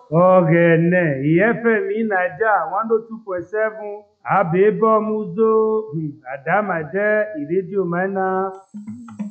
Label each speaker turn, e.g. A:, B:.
A: Ọ̀gẹ̀nẹ̀ ìyẹ́fẹ̀mí Naija 102.7 Abịbọmụzọ Adamade ìrédíò mẹ́nà.